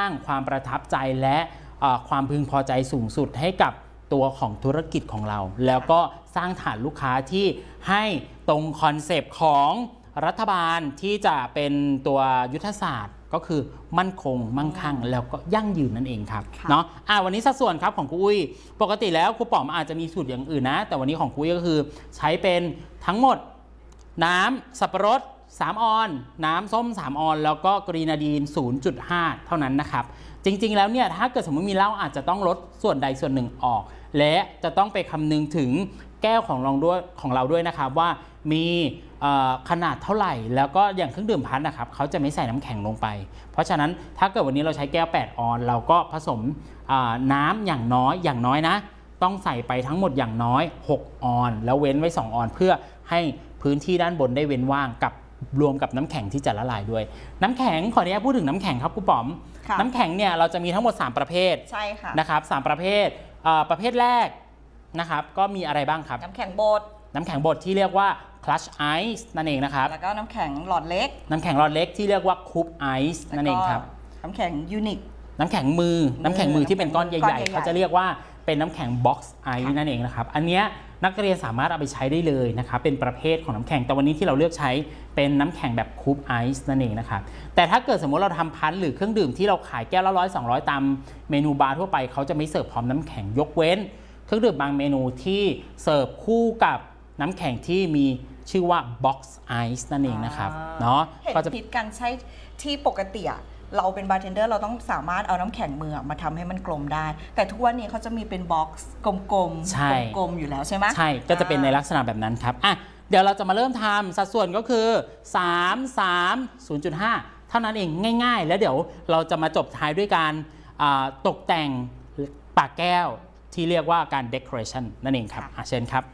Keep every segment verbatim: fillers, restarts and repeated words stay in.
างความประทับใจและความพึงพอใจสูงสุดให้กับตัวของธุรกิจของเราแล้วก็สร้างฐานลูกค้าที่ให้ตรงคอนเซปต์ของรัฐบาลที่จะเป็นตัวยุทธศาสตร์ก็คือมั่นคงมั่งคั่งแล้วก็ยั่งยืนนั่นเองครับเนาะอ่าวันนี้สัดส่วนครับของครูอุ้ยปกติแล้วครูป๋อมอาจจะมีสูตรอย่างอื่นนะแต่วันนี้ของครูอุ้ยก็คือใช้เป็นทั้งหมดน้ำสับปะรดสามออนน้ำส้มสามออนแล้วก็กรีนาดีน ศูนย์จุดห้า เท่านั้นนะครับจริงๆแล้วเนี่ยถ้าเกิดสมมติมีเหล้าอาจจะต้องลดส่วนใดส่วนหนึ่งออกและจะต้องไปคำนึงถึงแก้วของเราด้วยของเราด้วยนะครับว่ามีขนาดเท่าไหร่แล้วก็อย่างเครื่องดื่มพัดนะครับเขาจะไม่ใส่น้ำแข็งลงไปเพราะฉะนั้นถ้าเกิดวันนี้เราใช้แก้วแปดออนเราก็ผสมน้ำอย่างน้อยอย่างน้อยนะต้องใส่ไปทั้งหมดอย่างน้อยหกออนแล้วเว้นไว้สองออนเพื่อให้พื้นที่ด้านบนได้เว้นว่างกับรวมกับน้ำแข็งที่จะละลายด้วยน้ำแข็งขออนุญาตพูดถึงน้ำแข็งครับครูป๋อมน้ำแข็งเนี่ยเราจะมีทั้งหมดสามประเภทใช่ค่ะนะครับสามประเภทประเภทแรกนะครับก็มีอะไรบ้างครับน้ำแข็งบดน้ำแข็งบดที่เรียกว่า Crush Ice นั่นเองนะครับแล้วก็น้ำแข็งหลอดเล็กน้ำแข็งหลอดเล็กที่เรียกว่า Cube Ice นั่นเองครับน้ำแข็งยูนิคน้ำแข็งมือน้ำแข็งมือที่เป็นก้อนใหญ่ๆเขาจะเรียกว่าเป็นน้ำแข็ง Box Ice นั่นเองนะครับอันนี้นักเรียนสามารถเอาไปใช้ได้เลยนะครับเป็นประเภทของน้ำแข็งแต่วันนี้ที่เราเลือกใช้เป็นน้ำแข็งแบบคูปไอซ์นั่นเองนะครับแต่ถ้าเกิดสมมติเราทำพันหรือเครื่องดื่มที่เราขายแก้วละร้อยสองร้อยตามเมนูบาร์ทั่วไปเขาจะไม่เสิร์ฟพร้อมน้ำแข็งยกเว้นเครื่องดื่มบางเมนูที่เสิร์ฟคู่กับน้ำแข็งที่มีชื่อว่า Box Ice นั่นเองนะครับเนาะก็จะผิดกันใช้ที่ปกติเราเป็นบาร์เทนเดอร์เราต้องสามารถเอาน้ำแข็งมือมาทำให้มันกลมได้แต่ทุกวันนี้เขาจะมีเป็นบ็อกซ์กลมๆกลมๆอยู่แล้วใช่ไหมใช่ก็จะเป็นในลักษณะแบบนั้นครับอ่ะเดี๋ยวเราจะมาเริ่มทำสัดส่วนก็คือสาม สาม ศูนย์จุดห้า เท่านั้นเองง่ายๆแล้วเดี๋ยวเราจะมาจบท้ายด้วยการตกแต่งปากแก้วที่เรียกว่าการ decoration นั่นเองครับเชิญครับ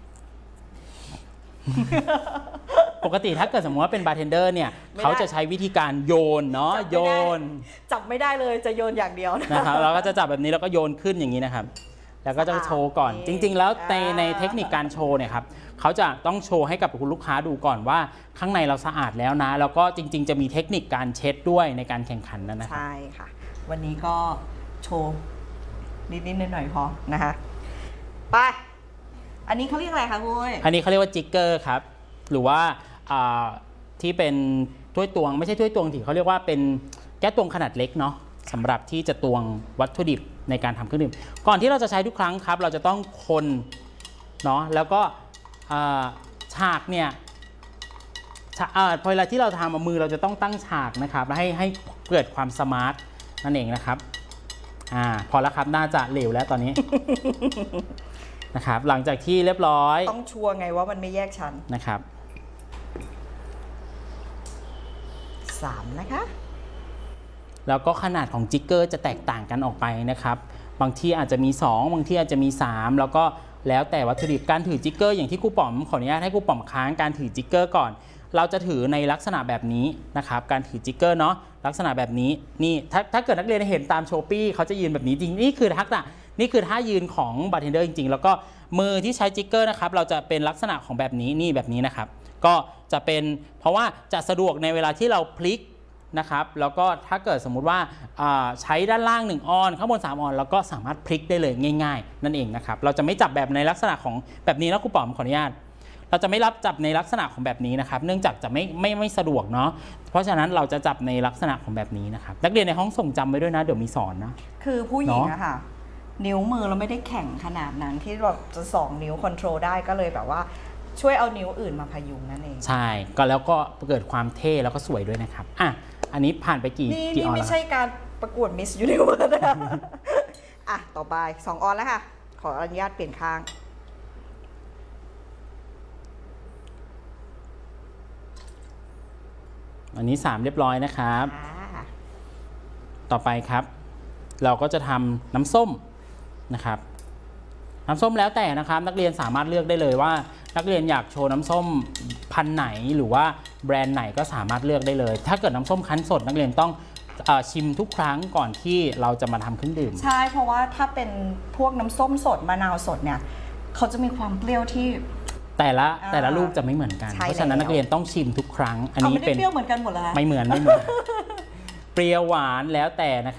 ปกติถ้าเกิดสมมติว่าเป็นบาร์เทนเดอร์เนี่ยเขาจะใช้วิธีการโยนเนาะโยนจับไม่ได้เลยจะโยนอย่างเดียวนะครับเราก็จะจับแบบนี้แล้วก็โยนขึ้นอย่างนี้นะครับแล้วก็จะโชว์ก่อนจริงๆแล้วในในเทคนิคการโชว์เนี่ยครับเขาจะต้องโชว์ให้กับคุณลูกค้าดูก่อนว่าข้างในเราสะอาดแล้วนะแล้วก็จริงๆจะมีเทคนิคการเช็ดด้วยในการแข่งขันนั่นนะครับใช่ค่ะวันนี้ก็โชว์นิดๆหน่อยๆพอนะคะไปอันนี้เขาเรียกอะไรคะคุณอันนี้เขาเรียกว่าจิกเกอร์ครับหรือว่าที่เป็นถ้วยตวงไม่ใช่ถ้วยตวงที่เขาเรียกว่าเป็นแก้วตวงขนาดเล็กเนาะสำหรับที่จะตวงวัตถุดิบในการทำเครื่องดื่มก่อนที่เราจะใช้ทุกครั้งครับเราจะต้องคนเนาะแล้วก็ฉากเนี่ยพอเวลาที่เราทำมือเราจะต้องตั้งฉากนะครับให้ให้เกิดความสมาร์ทนั่นเองนะครับอ่าพอแล้วครับน่าจะเหลวแล้วตอนนี้ นะครับหลังจากที่เรียบร้อยต้องชัวร์ไงว่ามันไม่แยกชั้นนะครับสามนะคะแล้วก็ขนาดของจิกเกอร์จะแตกต่างกันออกไปนะครับบางที่อาจจะมีสองบางที่อาจจะมีสามแล้วก็แล้วแต่วัตถุดิบการถือจิกเกอร์อย่างที่ครูป๋อมขออนุญาตให้ครูป๋อมค้างการถือจิกเกอร์ก่อนเราจะถือในลักษณะแบบนี้นะครับการถือจิกเกอร์เนาะลักษณะแบบนี้นี่ถ้าถ้าเกิดนักเรียนเห็นตามโชปี้เขาจะยืนแบบนี้จริงนี่คือทักษะนี่คือท่ายืนของบาร์เทนเดอร์จริงๆแล้วก็มือที่ใช้จิกเกอร์นะครับเราจะเป็นลักษณะของแบบนี้นี่แบบนี้นะครับก็จะเป็นเพราะว่าจะสะดวกในเวลาที่เราพลิกนะครับแล้วก็ถ้าเกิดสมมุติว่าใช้ด้านล่างหนึ่งออนข้างบนสามออนแล้วก็สามารถพลิกได้เลยง่ายๆนั่นเองนะครับเราจะไม่จับแบบในลักษณะของแบบนี้นะครูป๋อมขออนุญาตเราจะไม่รับจับในลักษณะของแบบนี้นะครับเนื่องจากจะไม่ไม่ไม่สะดวกเนาะเพราะฉะนั้นเราจะจับในลักษณะของแบบนี้นะครับนักเรียนในห้องส่งจำไว้ด้วยนะเดี๋ยวมีสอนนะคือผู้หญิงอะค่ะนิ้วมือเราไม่ได้แข็งขนาดนั้นที่เราจะสองนิ้วคอนโทรลได้ก็เลยแบบว่าช่วยเอานิ้วอื่นมาพยุงนั่นเองใช่ก็แล้วก็เกิดความเท่แล้วก็สวยด้วยนะครับอ่ะอันนี้ผ่านไปกี่กี่ออนแล้วนี่ไม่ใช่การประกวดมิสยูนิเวิร์สนะอ่ะต่อไปสองออนแล้วค่ะขออนุญาตเปลี่ยนข้างอันนี้สามเรียบร้อยนะครับต่อไปครับเราก็จะทำน้ำส้มนะครับน้ำส้มแล้วแต่นะครับนักเรียนสามารถเลือกได้เลยว่านักเรียนอยากโชว์น้ำส้มพันไหนหรือว่าแบรนด์ไหนก็สามารถเลือกได้เลยถ้าเกิดน้ำส้มคั้นสดนักเรียนต้องชิมทุกครั้งก่อนที่เราจะมาทำเครื่องดื่มใช่เพราะว่าถ้าเป็นพวกน้ำส้มสดมะนาวสดเนี่ยเขาจะมีความเปรี้ยวที่แต่ละแต่ละลูกจะไม่เหมือนกันเพราะฉะนั้นนักเรียนต้องชิมทุกครั้งอันนี้เป็นเปรี้ยวเหมือนกันหมดเลยไม่เหมือนไม่เหมือนเปรี้ยวหวานแล้วแต่นะครับ